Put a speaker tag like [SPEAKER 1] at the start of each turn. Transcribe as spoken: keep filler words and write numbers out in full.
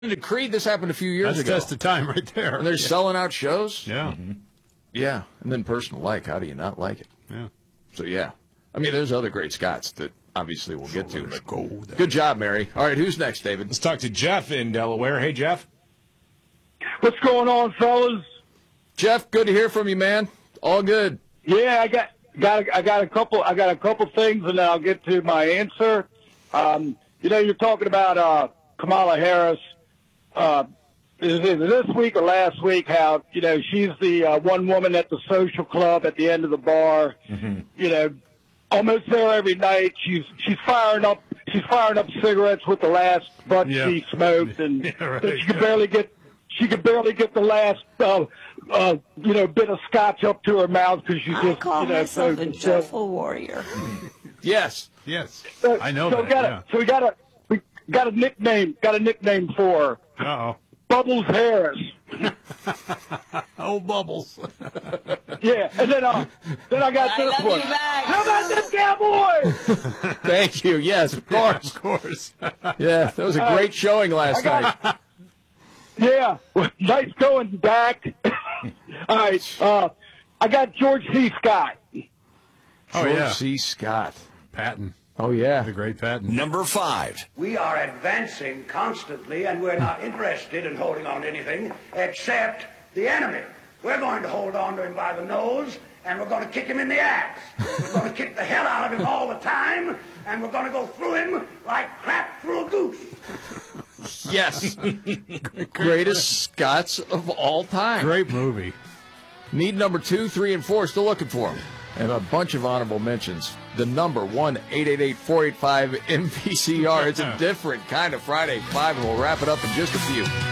[SPEAKER 1] to Creed. This happened a few years
[SPEAKER 2] That's
[SPEAKER 1] ago.
[SPEAKER 2] Test of Time right there.
[SPEAKER 1] And they're
[SPEAKER 2] yeah.
[SPEAKER 1] selling out shows.
[SPEAKER 2] Yeah.
[SPEAKER 1] Mm-hmm. Yeah. And then Personal Like. How do you not like it?
[SPEAKER 2] Yeah.
[SPEAKER 1] So, yeah. I mean, there's other great Scots that obviously we'll get to.
[SPEAKER 2] But go
[SPEAKER 1] good job, Mary. All right, who's next, David?
[SPEAKER 3] Let's talk to Jeff in Delaware. Hey, Jeff.
[SPEAKER 4] What's going on, fellas?
[SPEAKER 1] Jeff, good to hear from you, man. All good.
[SPEAKER 4] Yeah, I got got I got a couple I got a couple things, and then I'll get to my answer. Um, you know, you're talking about uh, Kamala Harris. Uh, is it this week or last week? How you know she's the uh, one woman at the social club at the end of the bar.
[SPEAKER 3] Mm-hmm.
[SPEAKER 4] You know, almost there every night. She's she's firing up she's firing up cigarettes with the last butt
[SPEAKER 2] Yeah.
[SPEAKER 4] she smoked, and
[SPEAKER 2] Yeah, right.
[SPEAKER 4] that she could barely get. She could barely get the last, uh, uh, you know, bit of scotch up to her mouth because she
[SPEAKER 5] I
[SPEAKER 4] just,
[SPEAKER 5] call
[SPEAKER 4] you know,
[SPEAKER 5] myself
[SPEAKER 4] so,
[SPEAKER 5] a joyful warrior.
[SPEAKER 1] Yes.
[SPEAKER 2] Yes.
[SPEAKER 4] so,
[SPEAKER 2] I know
[SPEAKER 4] so
[SPEAKER 2] that.
[SPEAKER 4] We got
[SPEAKER 2] yeah.
[SPEAKER 4] a, so we got a, we got a nickname, got a nickname for her.
[SPEAKER 2] Uh-oh.
[SPEAKER 4] Bubbles Harris.
[SPEAKER 2] Oh, Bubbles.
[SPEAKER 4] Yeah, and then, uh, then I got
[SPEAKER 5] I
[SPEAKER 4] this
[SPEAKER 5] love
[SPEAKER 4] one.
[SPEAKER 5] you back.
[SPEAKER 4] How about this cowboy?
[SPEAKER 1] Thank you. Yes, of course.
[SPEAKER 2] Of course.
[SPEAKER 1] Yeah, that was a great showing last night.
[SPEAKER 4] Yeah, nice going back. All right, uh, I got George C. Scott.
[SPEAKER 2] Oh,
[SPEAKER 1] George
[SPEAKER 2] yeah.
[SPEAKER 1] C. Scott.
[SPEAKER 2] Patton.
[SPEAKER 1] Oh, yeah.
[SPEAKER 2] The great Patton.
[SPEAKER 6] Number five.
[SPEAKER 7] We are advancing constantly, and we're not interested in holding on to anything except the enemy. We're going to hold on to him by the nose, and we're going to kick him in the ass. We're going to kick the hell out of him all the time, and we're going to go through him like crap through a goose.
[SPEAKER 1] Yes. Greatest Scots of all time.
[SPEAKER 2] Great movie.
[SPEAKER 1] Need number two, three, and four. Still looking for them. And a bunch of honorable mentions. The number one eight eight eight, four eight five, M P C R. It's a different kind of Friday Five, and we'll wrap it up in just a few.